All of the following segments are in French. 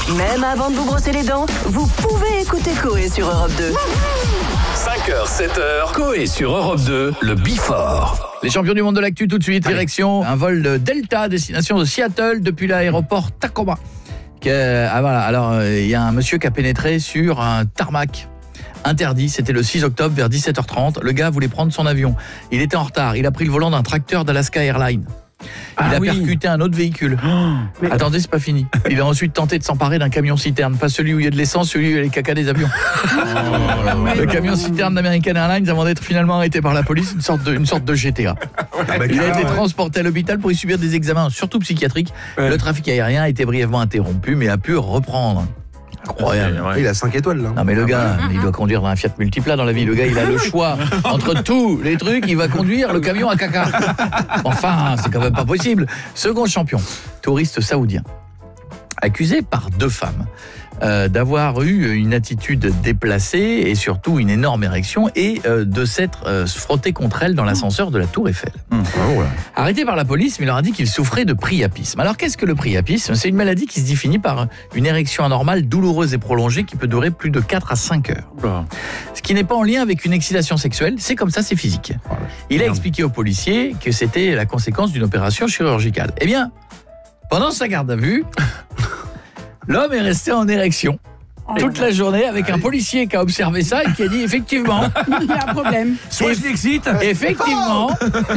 Même avant de vous brosser les dents, vous pouvez écouter Coé sur Europe 2. 5h, 7h, Coé sur Europe 2, le Before. Les champions du monde de l'actu tout de suite, direction un vol de Delta, destination de Seattle depuis l'aéroport Tacoma. Voilà, alors il y a un monsieur qui a pénétré sur un tarmac interdit, c'était le 6 octobre vers 17h30, le gars voulait prendre son avion. Il était en retard, il a pris le volant d'un tracteur d'Alaska Airlines. Il a percuté un autre véhicule. Attendez, c'est pas fini. Il a ensuite tenté de s'emparer d'un camion-citerne. Pas celui où il y a de l'essence, celui où il y a les cacas des avions. Le camion-citerne d'American Airlines, avant d'être finalement arrêté par la police, une sorte de GTA. Il a été transporté à l'hôpital pour y subir des examens, surtout psychiatriques. Le trafic aérien a été brièvement interrompu, mais a pu reprendre. Incroyable. Il a 5 étoiles là. Non mais le gars, il doit conduire dans un Fiat Multipla dans la vie. Le gars, il a le choix entre tous les trucs, il va conduire le camion à caca. Enfin, c'est quand même pas possible. Second champion, touriste saoudien, accusé par 2 femmes d'avoir eu une attitude déplacée et surtout une énorme érection et de s'être frotté contre elle dans l'ascenseur de la Tour Eiffel. Arrêté par la police, mais il leur a dit qu'il souffrait de priapisme. Alors qu'est-ce que le priapisme ? C'est une maladie qui se définit par une érection anormale, douloureuse et prolongée qui peut durer plus de 4 à 5 heures. Ce qui n'est pas en lien avec une excitation sexuelle, c'est comme ça, c'est physique. Il a expliqué aux policiers que c'était la conséquence d'une opération chirurgicale. Eh bien, pendant sa garde à vue, l'homme est resté en érection toute la journée avec un policier qui a observé ça et qui a dit effectivement il y a un problème. Soit je l'excite. Effectivement.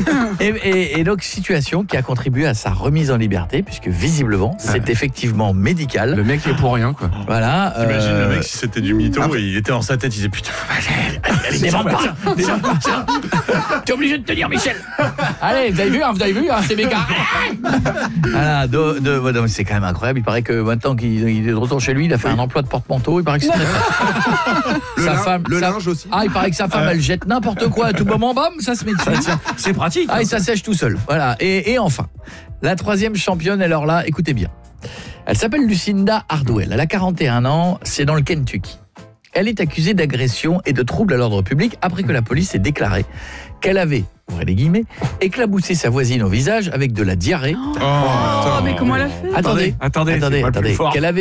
Et donc situation qui a contribué à sa remise en liberté puisque visiblement c'est effectivement médical. Le mec est pour rien quoi. Voilà. T'imagines le mec si c'était du mytho et il était dans sa tête, il disait putain, allez démarre pas. T'es obligé de tenir Michel. Allez, vous avez vu c'est méga. Voilà, c'est quand même incroyable, il paraît que maintenant qu'il est de retour chez lui, il a fait un emploi de porte-manteau. Il paraît que c'est très pratique. Le linge aussi. Ah, il paraît que sa femme elle jette n'importe quoi à tout moment, bam, ça se met dessus. c'est pratique. Ah, et ça sèche tout seul. Voilà. Et enfin, la 3e championne, alors là, écoutez bien. Elle s'appelle Lucinda Hardwell. Elle a 41 ans, c'est dans le Kentucky. Elle est accusée d'agression et de trouble à l'ordre public après que la police ait déclaré qu'elle avait, ouvrez les guillemets, éclaboussé sa voisine au visage avec de la diarrhée. Mais comment elle a fait ? Attendez. Qu'elle avait